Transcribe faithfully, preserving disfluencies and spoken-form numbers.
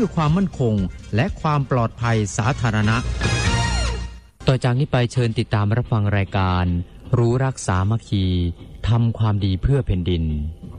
อความมั่นคงและความปลอดภัยสาธารณะต่อจากนี้ไปเชิญติดตามรับฟังรายการรู้รักสามัคคีทำความดีเพื่อแผ่นดิน